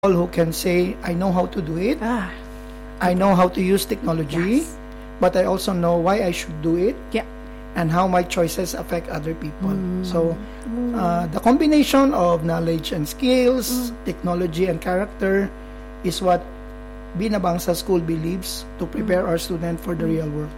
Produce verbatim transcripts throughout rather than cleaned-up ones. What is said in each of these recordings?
people who can say, I know how to do it, Ah, I know how to use technology, Yes. but I also know why I should do it yeah. and how my choices affect other people. So uh, the combination of knowledge and skills, technology and character is what Binabangsa School believes to prepare our student for the real world.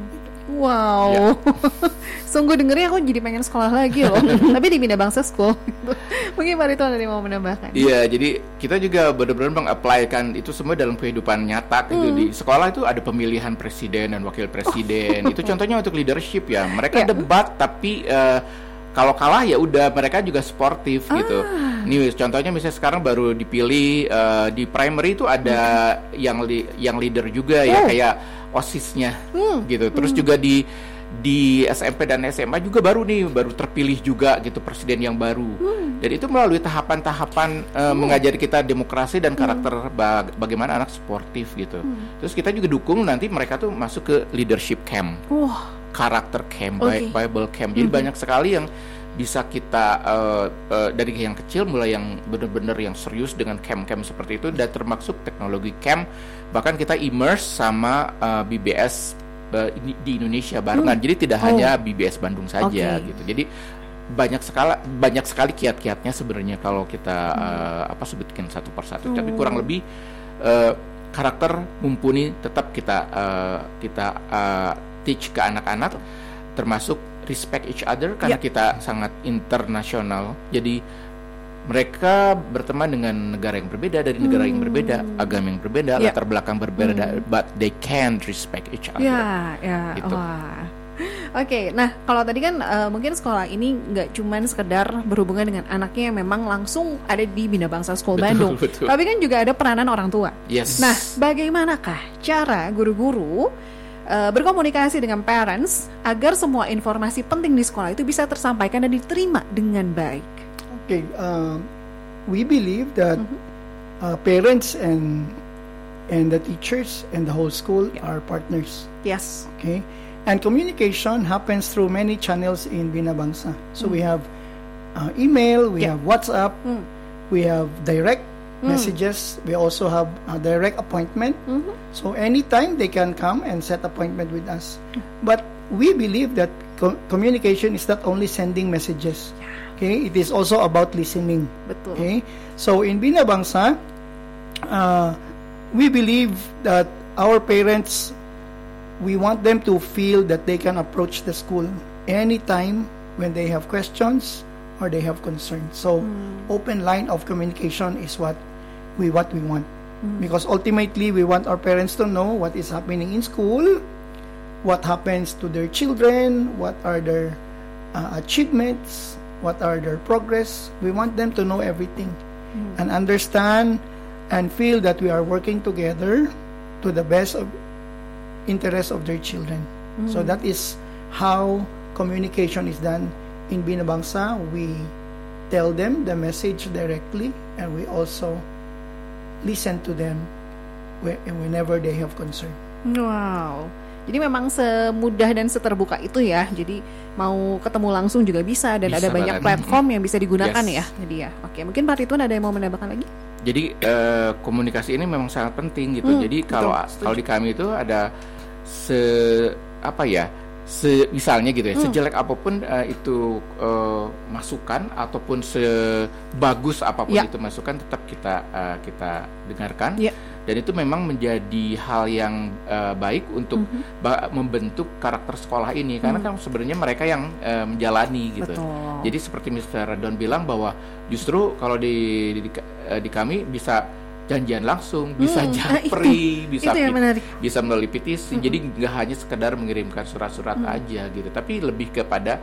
Wow. Sungguh dengernya aku jadi pengen sekolah lagi loh. Tapi di Binabangsa School. Mungkin Pak Ridwan ada yang mau menambahkan. Iya, jadi kita juga benar-benar mengapply-kan itu semua dalam kehidupan nyata gitu. Di sekolah itu ada pemilihan presiden dan wakil presiden. Itu contohnya untuk leadership ya. Mereka Ya. debat tapi eh, kalau kalah ya udah mereka juga sportif gitu. Nih contohnya misalnya sekarang baru dipilih eh, di primary itu ada yang li- yang leader juga ya, Oh. kayak osisnya gitu. Terus juga di di S M P dan S M A juga baru nih baru terpilih juga gitu presiden yang baru. Dan itu melalui tahapan-tahapan eh, mengajari kita demokrasi dan karakter ba- bagaimana anak sportif gitu. Terus kita juga dukung nanti mereka tuh masuk ke leadership camp, Wah, karakter camp, Oke. Bi- Bible camp. Jadi banyak sekali yang bisa kita eh, eh, dari yang kecil mulai yang benar-benar yang serius dengan camp-camp seperti itu, dan termasuk teknologi camp. Bahkan kita immerse sama eh, B B S eh, ini- di Indonesia barengan. Jadi tidak Oh. hanya B B S Bandung saja Oke. gitu. Jadi banyak sekali banyak sekali kiat-kiatnya sebenarnya kalau kita eh, apa sebutkan satu persatu. Tapi kurang lebih eh, karakter mumpuni tetap kita eh, kita eh, teach ke anak-anak, termasuk respect each other karena Ya. kita sangat internasional. Jadi mereka berteman dengan negara yang berbeda, dari negara yang berbeda, agama yang berbeda, Ya. latar belakang berbeda, but they can respect each other. ya, ya. Gitu. Wah. Oke, nah kalau tadi kan eh, mungkin sekolah ini nggak cuman sekedar berhubungan dengan anaknya yang memang langsung ada di Binabangsa School Betul, Bandung, betul. tapi kan juga ada peranan orang tua. Yes. Nah, bagaimanakah cara guru-guru uh, berkomunikasi dengan parents agar semua informasi penting di sekolah itu bisa tersampaikan dan diterima dengan baik? Okay, um, we believe that uh, parents and and the teachers and the whole school are partners. Yes. Okay, and communication happens through many channels in Binabangsa. So we have uh, email, we Yeah. have WhatsApp, we have direct messages. We also have a direct appointment. So anytime they can come and set appointment with us. But we believe that co- communication is not only sending messages. Okay, it is also about listening. Betul. Okay, so in Binabangsa, uh, we believe that our parents, we want them to feel that they can approach the school anytime when they have questions or they have concerns. So, open line of communication is what we what we want, because ultimately we want our parents to know what is happening in school, what happens to their children, what are their uh, achievements, what are their progress. We want them to know everything and understand and feel that we are working together to the best of interest of their children. So that is how communication is done in Binabangsa. We tell them the message directly, and we also listen to them whe- whenever they have concern. Wow. Jadi memang semudah dan seterbuka itu ya. Jadi mau ketemu langsung juga bisa dan Bisa ada banyak banget. platform yang bisa digunakan Yes. ya. Jadi ya. Oke, mungkin Pak Ridwan ada yang mau menambahkan lagi? Jadi eh, komunikasi ini memang sangat penting gitu. Hmm, Jadi kalau kalau di kami itu ada se apa ya? Se, misalnya gitu ya, sejelek apapun eh, itu eh, masukan ataupun sebagus apapun Ya. itu masukan, tetap kita eh, kita dengarkan. Ya. Dan itu memang menjadi hal yang eh, baik untuk ba- membentuk karakter sekolah ini, karena kan sebenarnya mereka yang eh, menjalani gitu. Betul. Jadi seperti mister Don bilang bahwa justru kalau di di, di, eh, di kami bisa janjian langsung, bisa Hmm, nah japri, itu- bisa itu yang pit- menarik. bisa melalui petisi. Jadi nggak hanya sekedar mengirimkan surat-surat aja gitu, tapi lebih kepada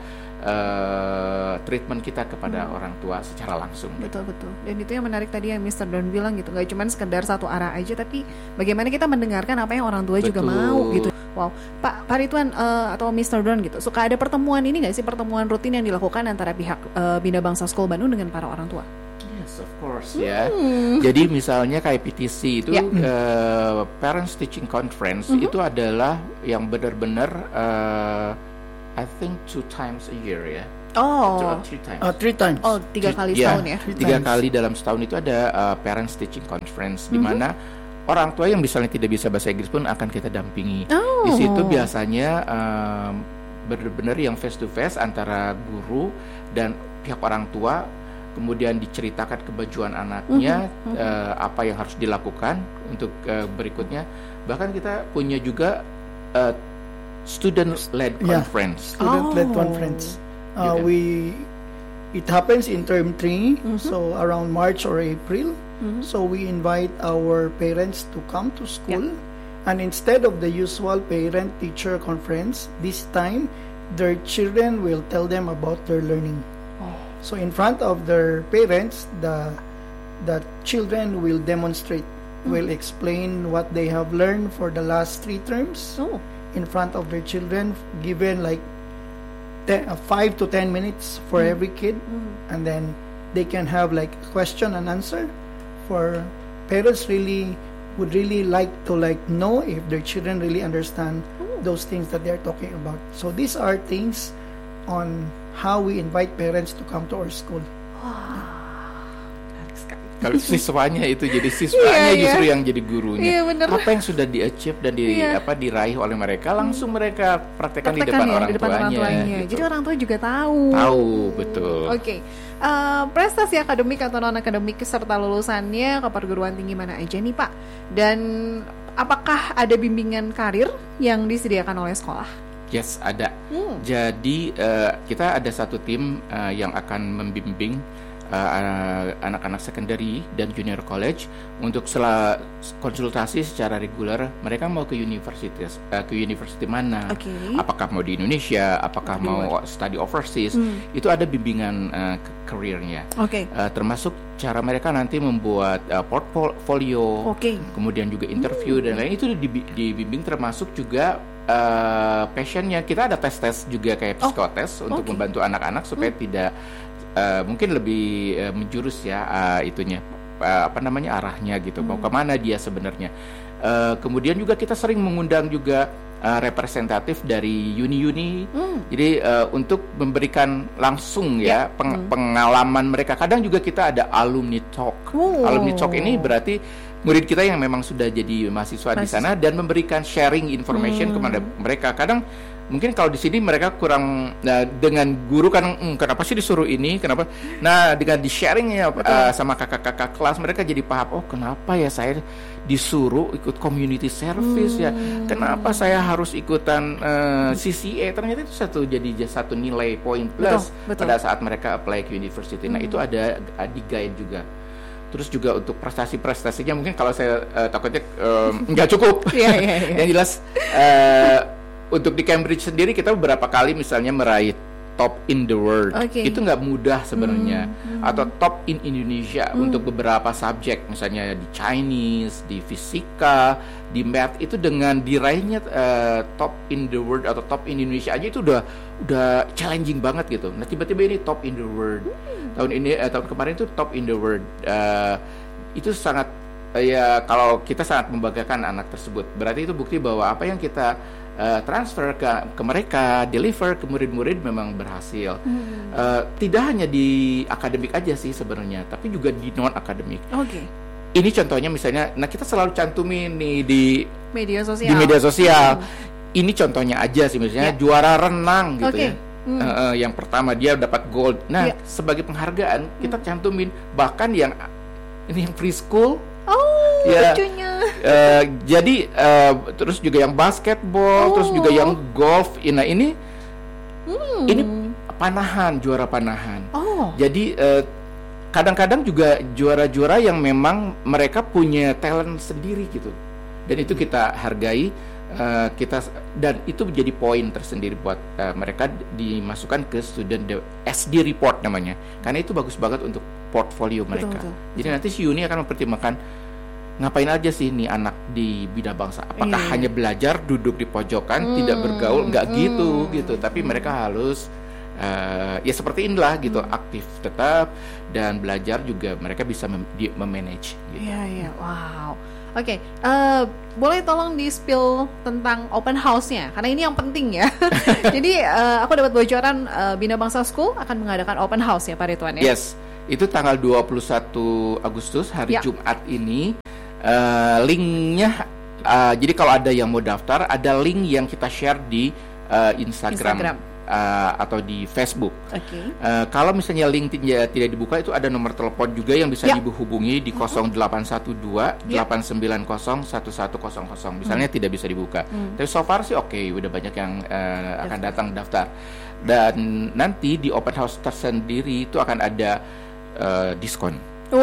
eh, treatment kita kepada orang tua secara langsung. gitu. Betul betul. Dan itu yang menarik tadi yang mister Don bilang gitu, nggak cuma sekedar satu arah aja, tapi bagaimana kita mendengarkan apa yang orang tua juga Betul. mau gitu. Wow, Pak Pak Ridwan eh, atau mister Don gitu, suka ada pertemuan ini nggak sih, pertemuan rutin yang dilakukan antara pihak eh, Binabangsa School Bandung dengan para orang tua? Yes, of course ya. Jadi misalnya kayak P T C itu Ya. eh, Parents Teaching Conference itu adalah yang benar-benar eh, I think two times a year ya. Oh. Two or three times. Uh, three times. Oh, tiga kali Ya, setahun ya. Three tiga times. kali dalam setahun itu ada uh, parents teaching conference di Mhm. mana orang tua yang misalnya tidak bisa bahasa Inggris pun akan kita dampingi. Oh. Di situ biasanya um, benar-benar yang face to face antara guru dan pihak orang tua, kemudian diceritakan kebajuan anaknya, Mhm. uh, apa yang harus dilakukan untuk uh, berikutnya. Bahkan kita punya juga uh, student-led Yeah. conference. Student-led Oh. conference. Uh, Okay. We it happens in term three, Mhm. so around March or April. Mhm. So we invite our parents to come to school, and instead of the usual parent-teacher conference, this time their children will tell them about their learning. Oh. So in front of their parents, the the children will demonstrate, will explain what they have learned for the last three terms Oh. in front of their children, given like ten, uh, five to ten minutes for every kid, and then they can have like question and answer. For parents, really would really like to like know if their children really understand those things that they're talking about. So these are things on how we invite parents to come to our school. Menarik sekali. Kalau siswanya itu jadi siswanya Iya, iya. justru yang jadi gurunya. Iya, bener. Apa yang sudah di-achieve dan di Iya. apa diraih oleh mereka langsung mereka praktekkan di Praktekan depan ya, orang di depan orang tuanya. tuanya. gitu. Jadi orang tua juga tahu. Tahu, betul. Oke. Eh, prestasi akademik atau non akademik serta lulusannya ke perguruan tinggi mana aja nih Pak? Dan apakah ada bimbingan karir yang disediakan oleh sekolah? Yes, ada. Hmm. Jadi eh, kita ada satu tim eh, yang akan membimbing eh, anak-anak secondary dan junior college untuk sela konsultasi secara reguler. Mereka mau ke universitas, eh, ke university mana? Oke. Apakah mau di Indonesia? Apakah Di mau study overseas? Hmm. Itu ada bimbingan eh, career-nya. Oke. Eh, termasuk cara mereka nanti membuat eh, portfolio, Oke. kemudian juga interview dan lain itu dibi- dibimbing, termasuk juga uh, passionnya. Kita ada tes-tes juga kayak Oh, psikotes untuk oke. membantu anak-anak supaya tidak uh, mungkin lebih uh, menjurus ya uh, itunya uh, apa namanya arahnya gitu, mau kemana dia sebenarnya. Uh, kemudian juga kita sering mengundang juga uh, representatif dari uni-uni, Hmm. jadi uh, untuk memberikan langsung ya, Ya. peng- Hmm. pengalaman mereka. Kadang juga kita ada alumni talk. Oh. Alumni talk ini berarti murid kita yang memang sudah jadi mahasiswa di Mahasiswa. sana dan memberikan sharing information Hmm. kepada mereka. Kadang mungkin kalau di sini mereka kurang, nah, dengan guru kan, "Hmm, kenapa sih disuruh ini, kenapa?" Nah, dengan di sharingnya uh, sama kakak-kakak kelas, mereka jadi paham, oh kenapa ya saya disuruh ikut community service ya, kenapa saya harus ikutan uh, C C A. Ternyata itu satu jadi satu nilai poin plus Betul, betul. pada saat mereka apply ke university. Nah, itu ada uh, di guide juga. Terus juga untuk prestasi-prestasinya mungkin kalau saya uh, takutnya um, nggak cukup. Iya, iya, iya. Yang jelas uh, untuk di Cambridge sendiri kita beberapa kali misalnya meraih top in the world. Oke. Itu nggak mudah sebenarnya. Atau top in Indonesia untuk beberapa subjek, misalnya di Chinese, di fisika, di math, itu dengan diraihnya uh, top in the world atau top in Indonesia aja itu udah udah challenging banget gitu. Nah, tiba-tiba ini top in the world. Tahun ini eh, tahun kemarin itu top in the world. Uh, itu sangat uh, ya kalau kita sangat membanggakan anak tersebut. Berarti itu bukti bahwa apa yang kita uh, transfer ke ke mereka, deliver ke murid-murid memang berhasil. Uh, tidak hanya di akademik aja sih sebenarnya, tapi juga di non akademik. Oke. Ini contohnya misalnya, nah kita selalu cantumin nih di Media sosial. di media sosial. Ini contohnya aja sih, misalnya Ya. juara renang gitu Oke. ya. Hmm. Eh, eh, yang pertama dia dapat gold. Nah, Ya. sebagai penghargaan kita cantumin, bahkan yang ini yang preschool. Oh, Ya. lucunya. Eh, jadi eh, terus juga yang basketball, terus juga Oh. yang golf. Nah ini Hmm. ini panahan, juara panahan. Oh. Jadi eh, kadang-kadang juga juara-juara yang memang mereka punya talent sendiri gitu, dan itu kita hargai. eh, kita dan itu menjadi poin tersendiri buat eh, mereka dimasukkan ke student de- S D report namanya, karena itu bagus banget untuk portfolio mereka. betul, Jadi nanti si Uni akan mempertimbangkan ngapain aja sih nih anak di bidang bangsa, apakah Iya. hanya belajar duduk di pojokan tidak bergaul, nggak gitu gitu, tapi mereka harus uh, ya seperti inilah gitu, aktif tetap dan belajar juga mereka bisa mem- di- memanage gitu. Iya, iya. Wow. Oke, okay, uh, boleh tolong di-spill tentang open house-nya, karena ini yang penting ya. Jadi uh, aku dapat bocoran uh, Bina Bangsa School akan mengadakan open house ya Pak Ridwan ya? Yes, itu tanggal dua puluh satu Agustus, hari ya. Jumat ini. Uh, linknya, uh, jadi kalau ada yang mau daftar, ada link yang kita share di uh, Instagram. Instagram. Uh, atau di Facebook. Okay. Uh, kalau misalnya link tidak, tidak dibuka, itu ada nomor telepon juga yang bisa ya. dihubungi di nol delapan satu dua delapan sembilan nol satu satu nol nol. Misalnya hmm. tidak bisa dibuka. Hmm. Tapi so far sih oke, okay, udah banyak yang uh, akan datang daftar. Dan nanti di open house tersendiri itu akan ada uh, diskon.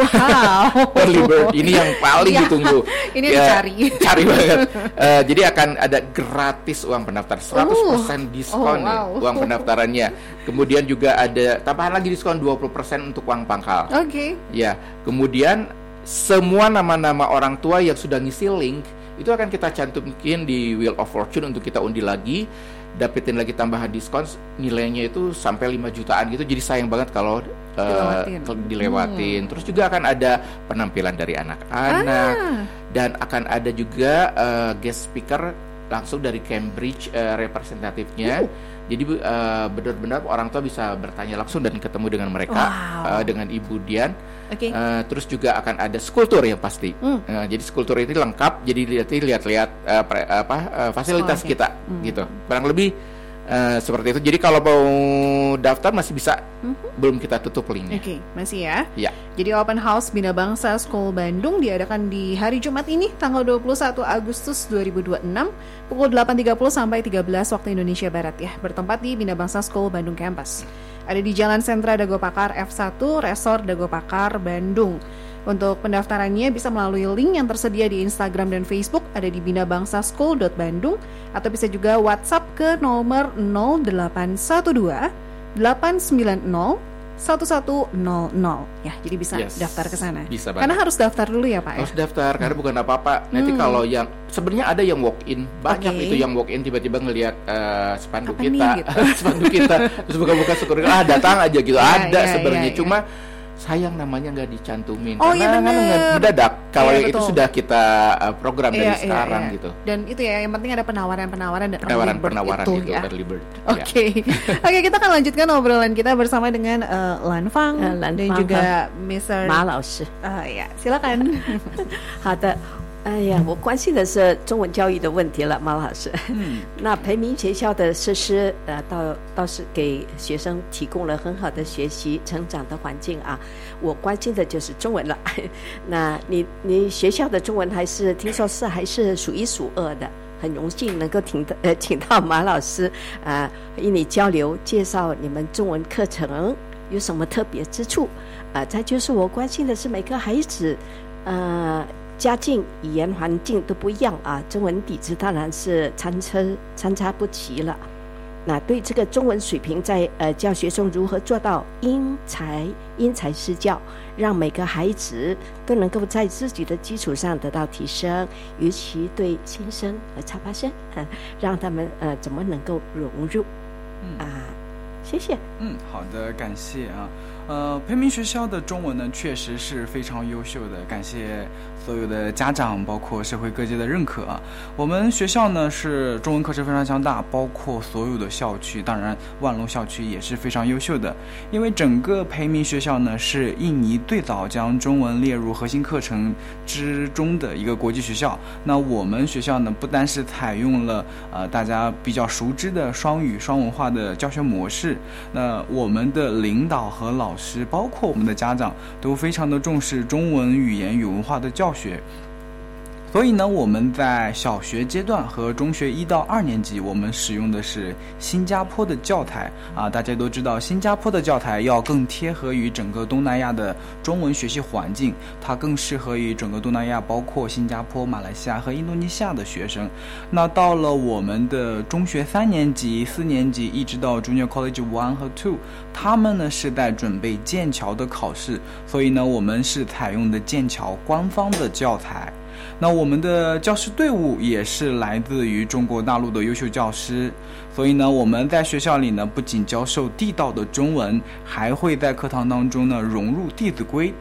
Wow. Early bird ini yang paling ya, ditunggu. Ini ya, dicari. Cari banget. Uh, jadi akan ada gratis uang pendaftar, seratus persen diskon oh, wow. nih uang pendaftarannya. Kemudian juga ada tambahan lagi diskon dua puluh persen untuk uang pangkal. Oke. Okay. Ya, kemudian semua nama-nama orang tua yang sudah ngisi link itu akan kita cantumkan di Wheel of Fortune untuk kita undi lagi. Dapetin lagi tambahan diskon, nilainya itu sampai lima jutaan gitu. Jadi sayang banget kalau dilewatin. Uh, dilewatin. Hmm. Terus juga akan ada penampilan dari anak-anak ah. dan akan ada juga uh, guest speaker langsung dari Cambridge uh, representatifnya. Uh. Jadi uh, benar-benar orang tua bisa bertanya langsung dan ketemu dengan mereka, wow. uh, dengan Ibu Dian. Okay. Uh, terus juga akan ada skulptur yang pasti. Mm. Uh, jadi skulptur itu lengkap. Jadi lihat-lihat uh, pre, apa uh, fasilitas oh, okay. kita, mm. gitu. Kurang lebih uh, seperti itu. Jadi kalau mau daftar masih bisa. Mm-hmm. Belum kita tutup linknya. Oke, okay, masih ya. Ya. Jadi open house Bina Bangsa School Bandung diadakan di hari Jumat ini, tanggal dua puluh satu Agustus dua ribu dua puluh enam, pukul delapan tiga puluh sampai tiga belas waktu Indonesia Barat ya. Bertempat di Bina Bangsa School Bandung Campus. Ada di Jalan Sentra Dago Pakar F satu, Resort Dago Pakar, Bandung. Untuk pendaftarannya bisa melalui link yang tersedia di Instagram dan Facebook, ada di binabangsaschool dot bandung, atau bisa juga WhatsApp ke nomor nol delapan satu dua delapan sembilan nol satu satu nol nol ya, jadi bisa yes, daftar ke sana. Bisa banget. Karena harus daftar dulu ya Pak ya. Harus daftar karena bukan apa-apa. Nanti hmm. kalau yang sebenarnya ada yang walk in, banyak okay. itu yang walk in tiba-tiba ngelihat uh, spanduk apa kita, nih, gitu? spanduk kita, terus buka-buka syukur ah datang aja gitu. Ya, ada ya, sebenarnya ya, ya. Cuma sayang namanya nggak dicantumin oh, karena iya kan mendadak. Kalau iya, itu sudah kita uh, program iya, dari iya, sekarang iya. gitu. Dan itu ya yang penting ada penawaran-penawaran dan penawaran-penawaran itu, itu ya. early bird. Oke, okay. Oke okay, kita akan lanjutkan obrolan kita bersama dengan uh, Lan Fang uh, Lan dan Fang, juga mister Ma 老师。 Uh, ya, silakan. 好的。哎呀，我关心的是中文教育的问题了，马老师。嗯，那培明学校的设施，呃，倒倒是给学生提供了很好的学习成长的环境啊。我关心的就是中文了。那你你学校的中文还是听说是还是数一数二的，很荣幸能够听到呃请到马老师啊，与你交流介绍你们中文课程有什么特别之处啊？再就是我关心的是每个孩子，呃。家境、语言环境都不一样啊，中文底子当然是参差参差不齐了。那对这个中文水平在呃教学中如何做到因材因材施教，让每个孩子都能够在自己的基础上得到提升，尤其对新生和插班生，呃、让他们呃怎么能够融入？嗯啊，谢谢。 嗯，好的，感谢啊。呃，培明学校的中文呢，确实是非常优秀的，感谢所有的家长，包括社会各界的认可啊。我们学校呢是中文课程非常强大，包括所有的校区，当然万隆校区也是非常优秀的。因为整个培明学校呢是印尼最早将中文列入核心课程之中的一个国际学校。那我们学校呢不单是采用了呃大家比较熟知的双语双文化的教学模式，那我们的领导和老师包括我们的家长都非常的重视中文语言与文化的教学。所以呢，我们在小学阶段和中学一到二年级，我们使用的是新加坡的教材啊。大家都知道，新加坡的教材要更贴合于整个东南亚的中文学习环境，它更适合于整个东南亚，包括新加坡、马来西亚和印度尼西亚的学生。那到了我们的中学三年级、四年级，一直到 Junior College One 和 Two， 他们呢是在准备剑桥的考试，所以呢，我们是采用的剑桥官方的教材。那我们的教师队伍也是来自于中国大陆的优秀教师，所以呢，我们在学校里呢，不仅教授地道的中文，还会在课堂当中呢融入《弟子规》等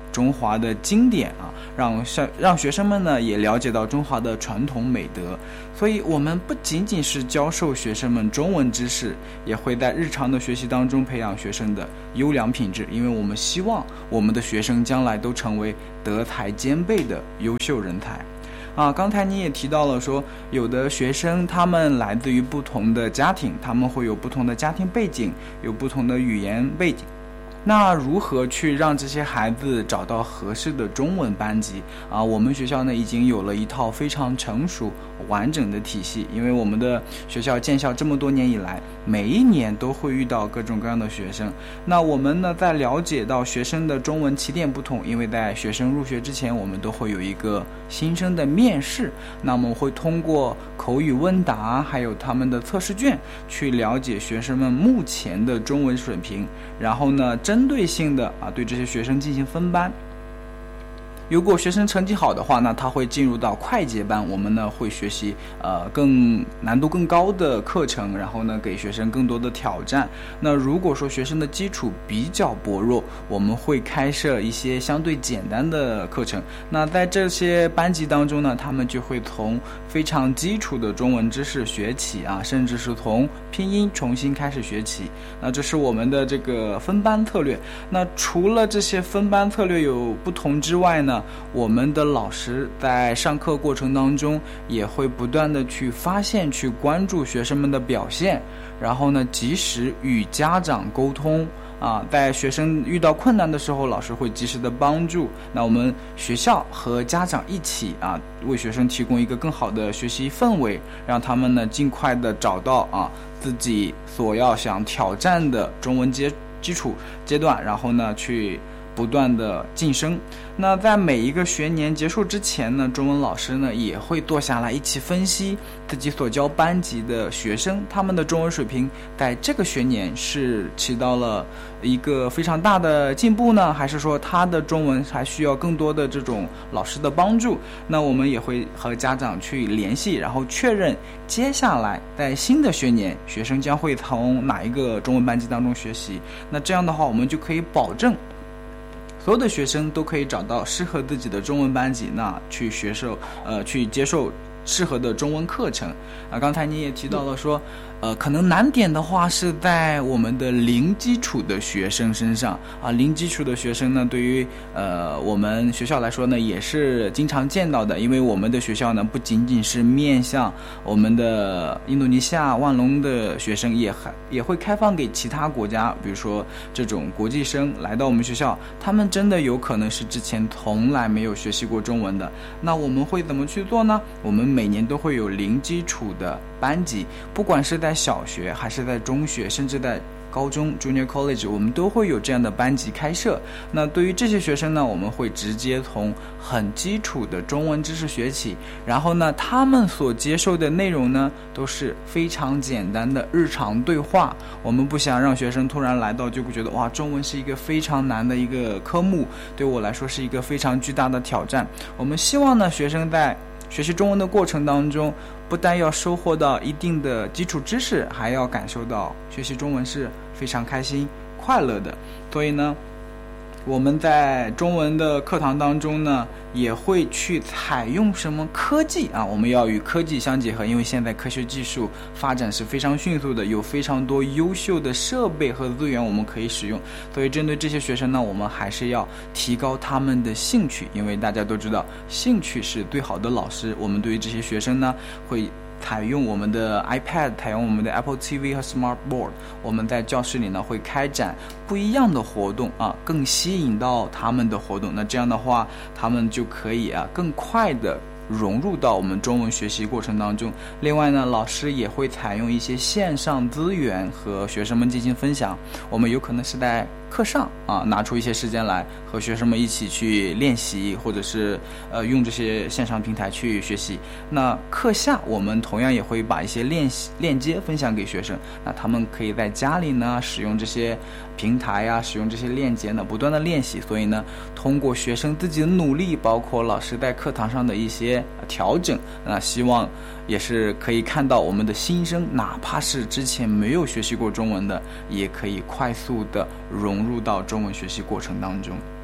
中华的经典啊，让让学生们呢也了解到中华的传统美德。所以我们不仅仅是教授学生们中文知识，也会在日常的学习当中培养学生的优良品质，因为我们希望我们的学生将来都成为德才兼备的优秀人才。啊，刚才你也提到了说，有的学生他们来自于不同的家庭，他们会有不同的家庭背景，有不同的语言背景。那如何去让这些孩子找到合适的中文班级啊？我们学校呢已经有了一套非常成熟完整的体系，因为我们的学校建校这么多年以来，每一年都会遇到各种各样的学生。那我们呢在了解到学生的中文起点不同，因为在学生入学之前，我们都会有一个新生的面试，那么会通过口语问答还有他们的测试卷去了解学生们目前的中文水平，然后呢针对性的啊对这些学生进行分班。如果学生成绩好的话，那他会进入到快捷班，我们呢会学习呃更难度更高的课程，然后呢给学生更多的挑战。那如果说学生的基础比较薄弱，我们会开设一些相对简单的课程。那在这些班级当中呢，他们就会从非常基础的中文知识学起啊，甚至是从拼音重新开始学起。那这是我们的这个分班策略。那除了这些分班策略有不同之外呢，我们的老师在上课过程当中也会不断的去发现去关注学生们的表现，然后呢及时与家长沟通啊，在学生遇到困难的时候，老师会及时的帮助。那我们学校和家长一起啊，为学生提供一个更好的学习氛围，让他们呢尽快的找到啊自己所要想挑战的中文阶基础阶段，然后呢去不断的晋升。那在每一个学年结束之前呢，中文老师呢也会坐下来一起分析自己所教班级的学生，他们的中文水平在这个学年是起到了一个非常大的进步呢，还是说他的中文还需要更多的这种老师的帮助。那我们也会和家长去联系，然后确认接下来在新的学年学生将会从哪一个中文班级当中学习。那这样的话，我们就可以保证所有的学生都可以找到适合自己的中文班级，那去学受呃去接受适合的中文课程啊。刚才你也提到了说，呃，可能难点的话是在我们的零基础的学生身上啊。零基础的学生呢，对于呃我们学校来说呢，也是经常见到的，因为我们的学校呢，不仅仅是面向我们的印度尼西亚万隆的学生，也还也会开放给其他国家，比如说这种国际生来到我们学校，他们真的有可能是之前从来没有学习过中文的。那我们会怎么去做呢？我们每年都会有零基础的班级，不管是在小学还是在中学，甚至在高中 Junior College， 我们都会有这样的班级开设。那对于这些学生呢，我们会直接从很基础的中文知识学起，然后呢他们所接受的内容呢都是非常简单的日常对话。我们不想让学生突然来到就会觉得哇，中文是一个非常难的一个科目，对我来说是一个非常巨大的挑战。我们希望呢学生在学习中文的过程当中，不但要收获到一定的基础知识，还要感受到学习中文是非常开心快乐的。所以呢，我们在中文的课堂当中呢，也会去采用什么科技啊？我们要与科技相结合，因为现在科学技术发展是非常迅速的，有非常多优秀的设备和资源我们可以使用。所以针对这些学生呢，我们还是要提高他们的兴趣，因为大家都知道兴趣是最好的老师。我们对于这些学生呢，会采用我们的 iPad， 采用我们的 Apple T V 和 Smart Board， 我们在教室里呢会开展不一样的活动啊，更吸引到他们的活动。那这样的话，他们就可以啊更快的融入到我们中文学习过程当中。另外呢，老师也会采用一些线上资源和学生们进行分享。我们有可能是在课上啊拿出一些时间来和学生们一起去练习，或者是呃用这些线上平台去学习。那课下我们同样也会把一些练习链接分享给学生，那他们可以在家里呢使用这些平台啊，使用这些链接呢不断的练习。所以呢，通过学生自己的努力，包括老师在课堂上的一些调整，那希望也是可以看到我们的新生，哪怕是之前没有学习过中文的，也可以快速的融入到中文学习过程当中。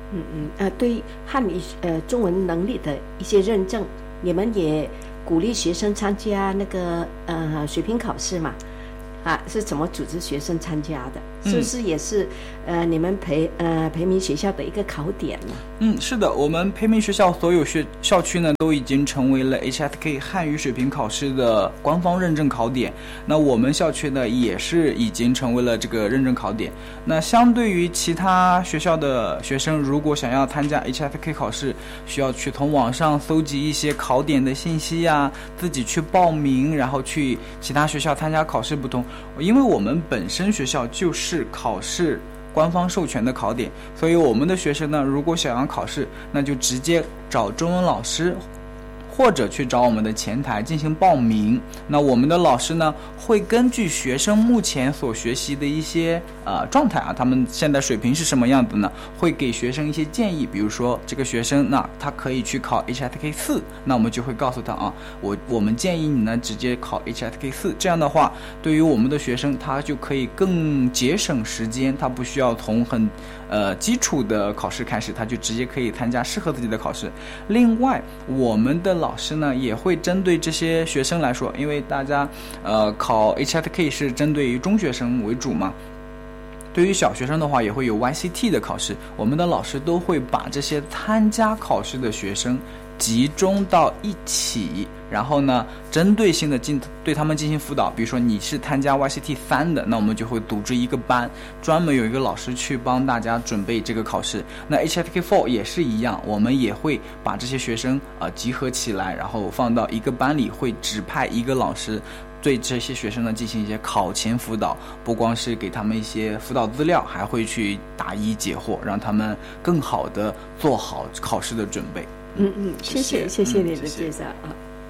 嗯嗯，呃，对汉语呃中文能力的一些认证，你们也鼓励学生参加那个呃水平考试嘛？啊，是怎么组织学生参加的？是不是也是呃你们培呃培明学校的一个考点呢？ 嗯，是的，我们培明学校所有学校区呢都已经成为了 H S K 汉语水平考试的官方认证考点。那我们校区呢也是已经成为了这个认证考点。那相对于其他学校的学生，如果想要参加 H S K 考试，需要去从网上搜集一些考点的信息呀，自己去报名，然后去其他学校参加考试不同。因为我们本身学校就是考试官方授权的考点，所以我们的学生呢，如果想要考试，那就直接找中文老师，或者去找我们的前台进行报名。那我们的老师呢，会根据学生目前所学习的一些呃状态啊，他们现在水平是什么样子呢？会给学生一些建议，比如说这个学生那他可以去考 H S K 四，那我们就会告诉他啊，我我们建议你呢直接考 H S K 四，这样的话，对于我们的学生他就可以更节省时间，他不需要从很呃基础的考试开始，他就直接可以参加适合自己的考试。另外，我们的老师呢也会针对这些学生来说，因为大家呃考 H S K 是针对于中学生为主嘛，对于小学生的话也会有 Y C T 的考试，我们的老师都会把这些参加考试的学生集中到一起，然后呢针对性的进对他们进行辅导。比如说你是参加 Y C T 三的，那我们就会组织一个班，专门有一个老师去帮大家准备这个考试。那 H S K 四 也是一样，我们也会把这些学生呃集合起来，然后放到一个班里，会指派一个老师对这些学生呢进行一些考前辅导，不光是给他们一些辅导资料，还会去答疑解惑，让他们更好的做好考试的准备。 嗯嗯，谢谢谢谢你的介绍啊。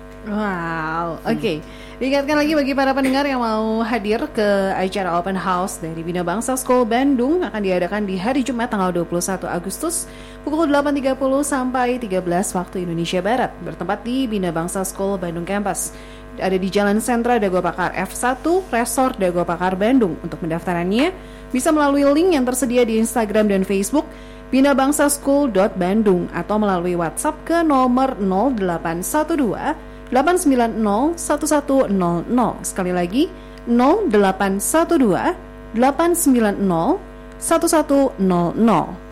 Wow, oke. Okay. Diingatkan lagi bagi para pendengar yang mau hadir ke acara Open House dari Bina Bangsa School Bandung akan diadakan di hari Jumat tanggal dua puluh satu Agustus pukul delapan tiga puluh sampai tiga belas waktu Indonesia Barat, bertempat di Bina Bangsa School Bandung Campus. Ada di Jalan Sentra Dago Pakar F satu, Resort Dago Pakar Bandung. Untuk pendaftarannya bisa melalui link yang tersedia di Instagram dan Facebook bina bangsa school dot bandung atau melalui WhatsApp ke nomor nol delapan satu dua delapan sembilan nol satu satu nol nol. Sekali lagi nol delapan satu dua delapan sembilan nol satu satu nol nol.